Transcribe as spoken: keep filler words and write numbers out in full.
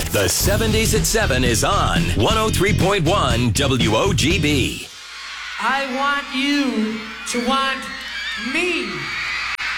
The seventies at seven is on one oh three point one W O G B. I want you to want me.